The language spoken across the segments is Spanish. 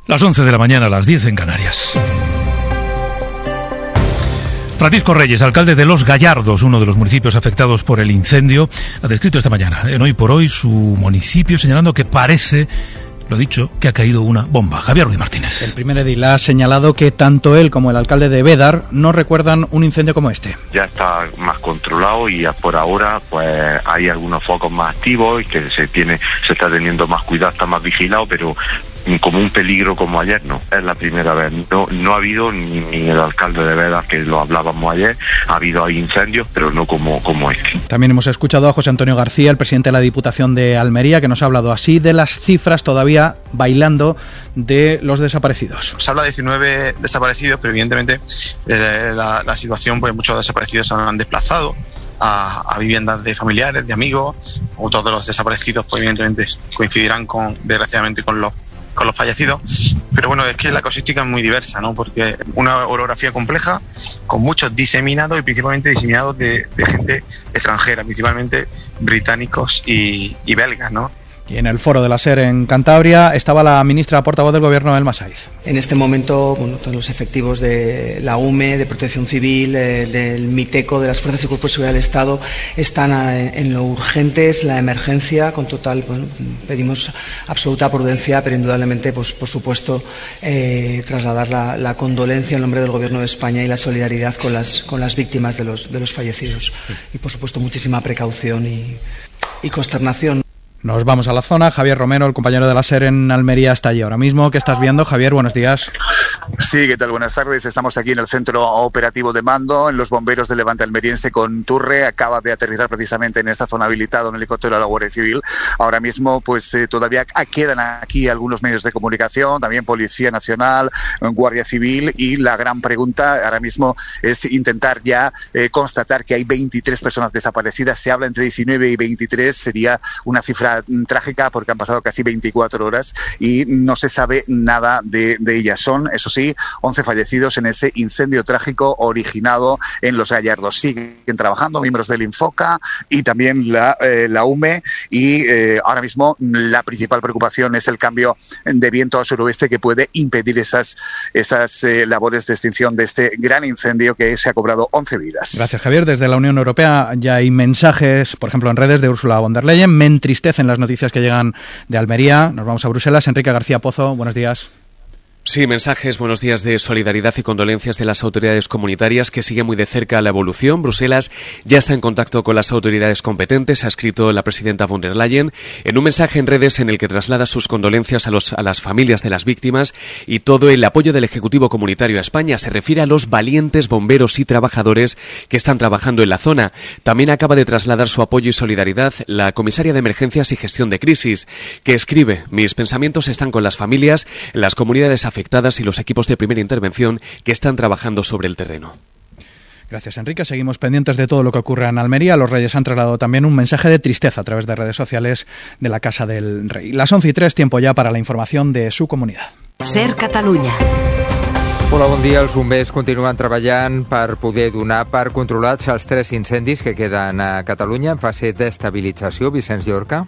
Las 11 de la mañana, las 10 en Canarias. Francisco Reyes, alcalde de Los Gallardos, uno de los municipios afectados por el incendio, ha descrito esta mañana en Hoy por Hoy su municipio, señalando que parece, lo dicho, que ha caído una bomba. Javier Ruiz Martínez. El primer edil ha señalado que tanto él como el alcalde de Bédar no recuerdan un incendio como este. Ya está más controlado y por ahora pues hay algunos focos más activos y que se está teniendo más cuidado, está más vigilado, pero como un peligro como ayer no. Es la primera vez. No ha habido ni el alcalde de Bédar, que lo hablábamos ayer, ha habido incendios, pero no como este. También hemos escuchado a José Antonio García, el presidente de la Diputación de Almería, que nos ha hablado así de las cifras todavía bailando de los desaparecidos. Se habla de 19 desaparecidos, pero evidentemente la situación, pues muchos desaparecidos se han desplazado a viviendas de familiares, de amigos. Otros de los desaparecidos, pues evidentemente coincidirán desgraciadamente con los fallecidos, pero bueno, es que la casuística es muy diversa, ¿no? Porque una orografía compleja, con muchos diseminados y principalmente diseminados de gente extranjera, principalmente británicos y belgas, ¿no? Y en el foro de la SER en Cantabria estaba la ministra portavoz del Gobierno, Elma Saiz. En este momento, todos los efectivos de la UME, de Protección Civil, del MITECO, de las Fuerzas y Cuerpos de Seguridad del Estado, están en lo urgente, es la emergencia, con total, pedimos absoluta prudencia, pero indudablemente, pues por supuesto, trasladar la condolencia en nombre del Gobierno de España y la solidaridad con las víctimas de los fallecidos. Y por supuesto, muchísima precaución y consternación. Nos vamos a la zona. Javier Romero, el compañero de la SER en Almería, está allí ahora mismo. ¿Qué estás viendo, Javier? Buenos días. Sí, ¿qué tal? Buenas tardes. Estamos aquí en el centro operativo de mando, en los bomberos del Levante almeriense con Turre. Acaba de aterrizar precisamente en esta zona habilitada un helicóptero de la Guardia Civil. Ahora mismo, pues todavía quedan aquí algunos medios de comunicación, también Policía Nacional, Guardia Civil, y la gran pregunta ahora mismo es intentar ya constatar que hay 23 personas desaparecidas. Se habla entre 19 y 23, sería una cifra trágica porque han pasado casi 24 horas y no se sabe nada de ellas. Son, eso sí, 11 fallecidos en ese incendio trágico originado en Los Gallardos. Siguen trabajando miembros del Infoca y también la UME, y ahora mismo la principal preocupación es el cambio de viento a suroeste que puede impedir esas labores de extinción de este gran incendio que se ha cobrado 11 vidas. Gracias, Javier. Desde la Unión Europea ya hay mensajes, por ejemplo en redes, de Ursula von der Leyen. Me entristecen las noticias que llegan de Almería. Nos vamos a Bruselas. Enrique García Pozo, buenos días. Sí, mensajes, buenos días, de solidaridad y condolencias de las autoridades comunitarias que siguen muy de cerca la evolución. Bruselas ya está en contacto con las autoridades competentes, ha escrito la presidenta von der Leyen en un mensaje en redes en el que traslada sus condolencias a las familias de las víctimas y todo el apoyo del Ejecutivo Comunitario a España. Se refiere a los valientes bomberos y trabajadores que están trabajando en la zona. También acaba de trasladar su apoyo y solidaridad la comisaria de Emergencias y Gestión de Crisis, que escribe: mis pensamientos están con las familias, las comunidades afectadas y los equipos de primera intervención que están trabajando sobre el terreno. Gracias, Enrique. Seguimos pendientes de todo lo que ocurre en Almería. Los Reyes han trasladado también un mensaje de tristeza a través de redes sociales de la Casa del Rey. Las 11:03, tiempo ya para la información de su comunidad. SER Catalunya. Hola, bon dia. Els bombers continuen treballant per poder donar per controlats els 3 incendis que queden a Catalunya en fase d'estabilització. Vicenç Llorca.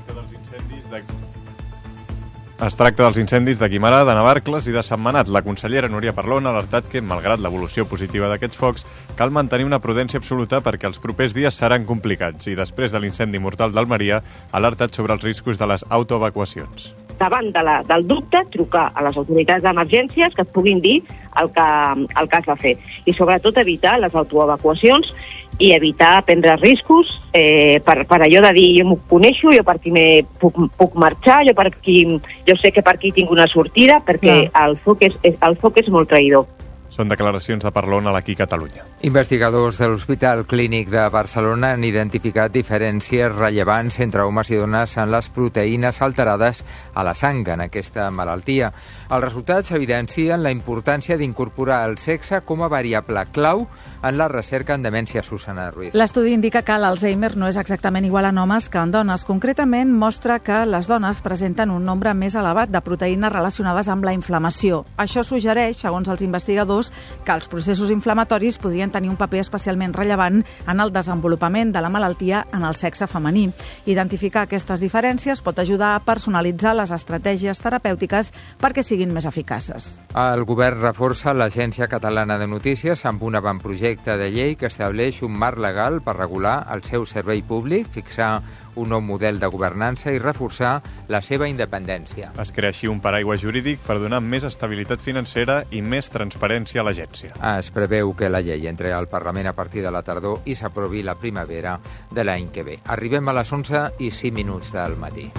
Es tracta dels incendis de Guimerà, de Navarcles i de Sentmenat. La consellera Núria Parlon ha alertat que, malgrat l'evolució positiva d'aquests focs, cal mantenir una prudència absoluta perquè els propers dies seran complicats. I després de l'incendi mortal d'Almeria, ha alertat sobre els riscos de les autoevacuacions. Davant del dubte, trucar a les autoritats d'emergències que et puguin dir el que has de fer. I sobretot evitar les autoevacuacions i evitar prendre riscos per allò de dir jo m'ho coneixo, jo per aquí puc marxar, jo sé que per aquí tinc una sortida, perquè el foc és molt traïdor. Són declaracions de Parlon a l'Aquí Catalunya. Investigadors de l'Hospital Clínic de Barcelona han identificat diferències rellevants entre homes i dones en les proteïnes alterades a la sang en aquesta malaltia. Els resultats evidencien la importància d'incorporar el sexe com a variable clau en la recerca en demència. Susana Ruiz. L'estudi indica que l'Alzheimer no és exactament igual en homes que en dones. Concretament, mostra que les dones presenten un nombre més elevat de proteïnes relacionades amb la inflamació. Això suggereix, segons els investigadors, inclús que els processos inflamatoris podrien tenir un paper especialment rellevant en el desenvolupament de la malaltia en el sexe femení. Identificar aquestes diferències pot ajudar a personalitzar les estratègies terapèutiques perquè siguin més eficaces. El govern reforça l'Agència Catalana de Notícies amb un avantprojecte de llei que estableix un marc legal per regular el seu servei públic, fixar un nou model de governança i reforçar la seva independència. Es crea així un paraigua jurídic per donar més estabilitat financera i més transparència a l'agència. Es preveu que la llei entri al Parlament a partir de la tardor i s'aprovi la primavera de l'any que ve. Arribem a les 11:05 del matí.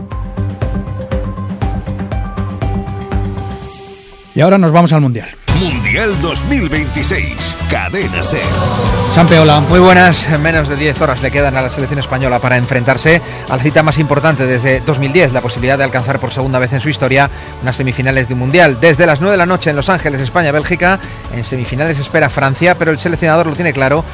Y ahora nos vamos al Mundial. Mundial 2026, Cadena SER. Sampe, hola. Muy buenas. Menos de 10 horas le quedan a la selección española para enfrentarse a la cita más importante desde 2010, la posibilidad de alcanzar por segunda vez en su historia unas semifinales de un Mundial. Desde las 9 de la noche en Los Ángeles, España-Bélgica, en semifinales espera Francia, pero el seleccionador lo tiene claro